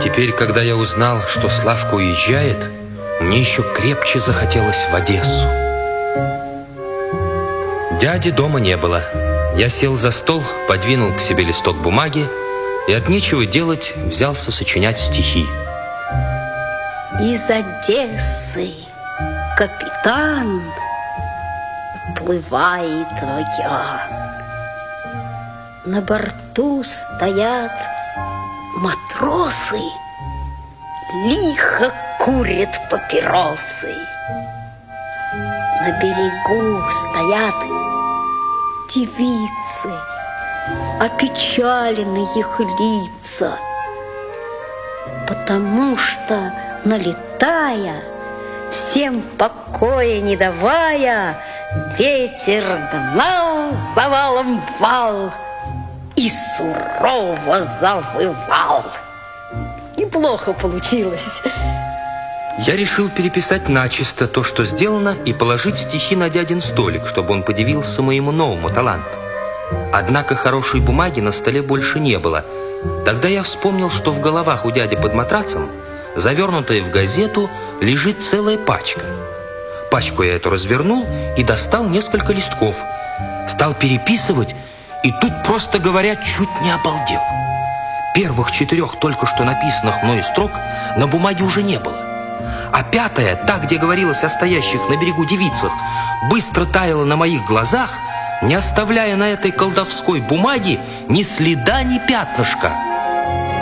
Теперь, когда я узнал, что Славка уезжает, мне еще крепче захотелось в Одессу. Дяди дома не было. Я сел за стол, подвинул к себе листок бумаги и от нечего делать взялся сочинять стихи. Из Одессы капитан уплывает в океан. На борту стоят матросы, лихо курят папиросы. На берегу стоят девицы, опечалены их лица, потому что, налетая, всем покоя не давая, ветер гнал завалом вал и сурово завывал. Неплохо получилось. Я решил переписать начисто то, что сделано, и положить стихи на дядин столик, чтобы он подивился моему новому таланту. Однако хорошей бумаги на столе больше не было. Тогда я вспомнил, что в головах у дяди под матрацем, завернутая в газету, лежит целая пачка. Пачку я эту развернул и достал несколько листков. Стал переписывать, и тут, просто говоря, чуть не обалдел. Первых 4 только что написанных мною строк на бумаге уже не было. А 5-я, та, где говорилось о стоящих на берегу девицах, быстро таяла на моих глазах, не оставляя на этой колдовской бумаге ни следа, ни пятнышка.